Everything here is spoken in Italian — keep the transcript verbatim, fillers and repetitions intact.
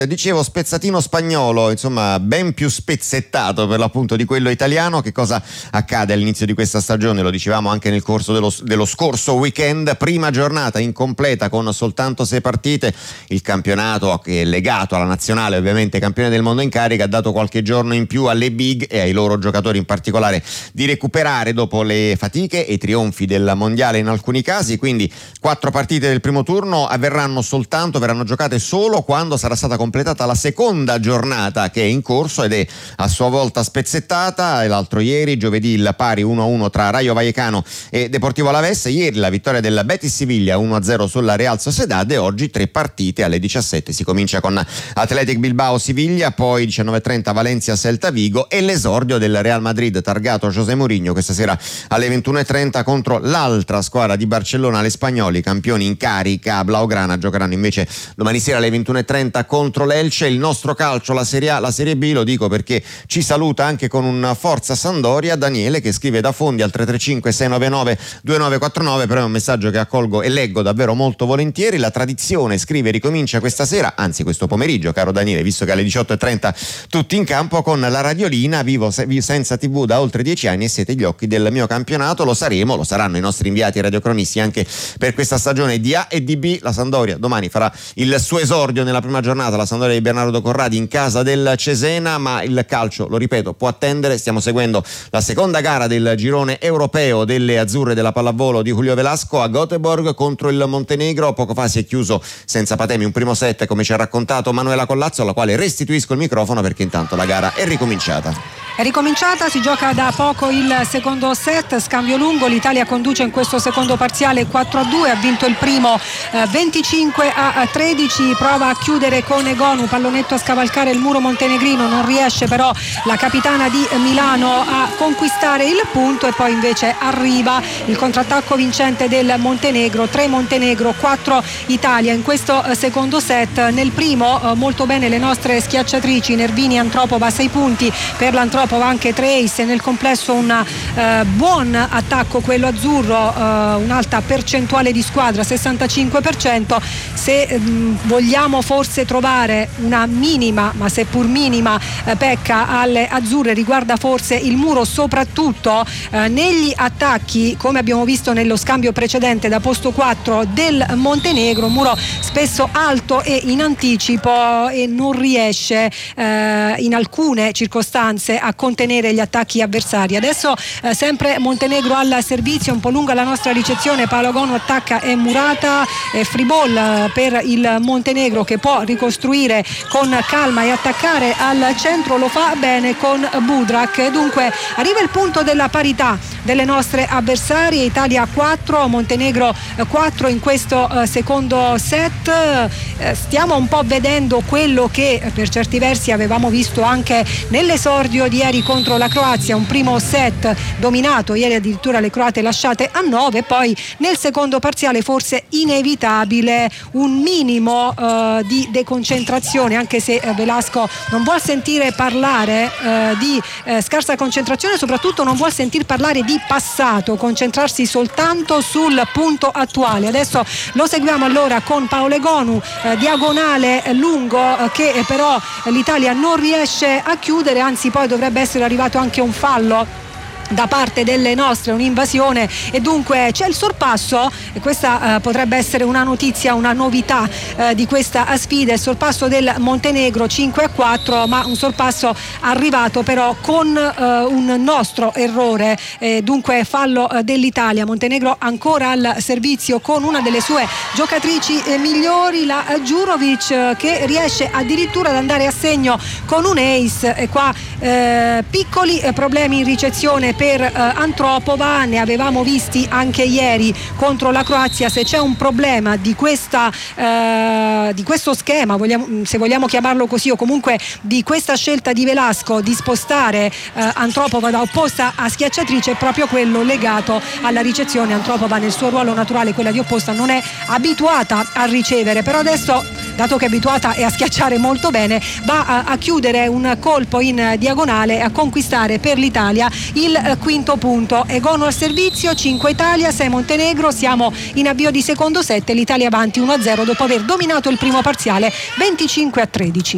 Dicevo, spezzatino spagnolo, insomma ben più spezzettato per l'appunto di quello italiano. Che cosa accade all'inizio di questa stagione? Lo dicevamo anche nel corso dello, dello scorso weekend. Prima giornata incompleta con soltanto sei partite. Il campionato, che è legato alla nazionale, ovviamente campione del mondo in carica, ha dato qualche giorno in più alle big e ai loro giocatori in particolare di recuperare dopo le fatiche e i trionfi del mondiale in alcuni casi. Quindi quattro partite del primo turno avverranno soltanto, verranno giocate solo quando sarà stata completata completata la seconda giornata, che è in corso ed è a sua volta spezzettata. L'altro ieri, giovedì, il pari uno a uno tra Rayo Vallecano e Deportivo Alavés. Ieri la vittoria della Betis Siviglia uno a zero sulla Real Sociedad, e oggi tre partite alle diciassette. Si comincia con Athletic Bilbao Siviglia, poi diciannove e trenta Valencia Celta Vigo e l'esordio del Real Madrid targato José Mourinho questa sera alle ventuno e trenta contro l'altra squadra di Barcellona, le spagnoli, campioni in carica blaugrana. Giocheranno invece domani sera alle ventuno e trenta contro l'Elche. Il nostro calcio, la Serie A, la Serie B, lo dico perché ci saluta anche con un forza Sampdoria Daniele, che scrive da Fondi al tre tre cinque sei nove nove due nove quattro nove, però è un messaggio che accolgo e leggo davvero molto volentieri. La tradizione, scrive, ricomincia questa sera, anzi questo pomeriggio, caro Daniele, visto che alle diciotto e trenta tutti in campo con la radiolina. Vivo se- senza tivù da oltre dieci anni e siete gli occhi del mio campionato. Lo saremo, lo saranno i nostri inviati radiocronisti anche per questa stagione di A e di B. La Sampdoria domani farà il suo esordio nella prima giornata, la Sampdoria di Bernardo Corradi in casa del Cesena, ma il calcio, lo ripeto, può attendere. Stiamo seguendo la seconda gara del girone europeo delle azzurre della pallavolo di Julio Velasco a Göteborg contro il Montenegro. Poco fa si è chiuso senza patemi un primo set, come ci ha raccontato Manuela Collazzo, alla quale restituisco il microfono perché intanto la gara è ricominciata. È ricominciata, si gioca da poco il secondo set, scambio lungo, l'Italia conduce in questo secondo parziale quattro a due, ha vinto il primo eh, venticinque a tredici, prova a chiudere con Egonu, pallonetto a scavalcare il muro montenegrino, non riesce però la capitana di Milano a conquistare il punto, e poi invece arriva il contrattacco vincente del Montenegro. Tre Montenegro, quattro Italia in questo eh, secondo set. Nel primo eh, molto bene le nostre schiacciatrici, Nervini, Antropova sei punti per l'Antropova, anche tre ace. Nel complesso un eh, buon attacco quello azzurro, eh, un'alta percentuale di squadra, sessantacinque per cento. Se ehm, vogliamo forse trovare una minima, ma seppur minima, eh, pecca alle azzurre, riguarda forse il muro, soprattutto eh, negli attacchi, come abbiamo visto nello scambio precedente da posto quattro del Montenegro, muro spesso alto e in anticipo, e non riesce eh, in alcune circostanze a contenere gli attacchi avversari. Adesso eh, sempre Montenegro al servizio, un po' lunga la nostra ricezione, Paolo Gonu attacca e Murata, e free ball eh, per il Montenegro, che può ricostruire con calma e attaccare al centro, lo fa bene con Budrak, e dunque arriva il punto della parità delle nostre avversarie. Italia quattro, Montenegro quattro in questo eh, secondo set. Eh, stiamo un po' vedendo quello che per certi versi avevamo visto anche nell'esordio di ieri contro la Croazia, un primo set dominato, ieri addirittura le croate lasciate a nove, poi nel secondo parziale forse inevitabile un minimo eh, di deconcentrazione, anche se eh, Velasco non vuol sentire parlare eh, di eh, scarsa concentrazione, soprattutto non vuol sentir parlare di passato, concentrarsi soltanto sul punto attuale. Adesso lo seguiamo allora con Paolo Egonu, eh, diagonale eh, lungo, eh, che eh, però l'Italia non riesce a chiudere, anzi poi dovrebbe essere arrivato anche un fallo da parte delle nostre, un'invasione, e dunque c'è il sorpasso, e questa eh, potrebbe essere una notizia, una novità eh, di questa sfida, il sorpasso del Montenegro cinque a quattro, ma un sorpasso arrivato però con eh, un nostro errore, eh, dunque fallo eh, dell'Italia. Montenegro ancora al servizio con una delle sue giocatrici eh, migliori, la eh, Djurovic, eh, che riesce addirittura ad andare a segno con un ace, e qua eh, piccoli eh, problemi in ricezione per eh, Antropova, ne avevamo visti anche ieri contro la Croazia. Se c'è un problema di questa eh, di questo schema, vogliamo, se vogliamo chiamarlo così, o comunque di questa scelta di Velasco di spostare eh, Antropova da opposta a schiacciatrice, è proprio quello legato alla ricezione. Antropova nel suo ruolo naturale, quella di opposta, non è abituata a ricevere, però adesso, dato che è abituata e a schiacciare molto bene, va a, a chiudere un colpo in diagonale e a conquistare per l'Italia il eh, quinto punto. Egonu al servizio, cinque Italia, sei Montenegro. Siamo in avvio di secondo set, l'Italia avanti uno a zero dopo aver dominato il primo parziale venticinque a tredici.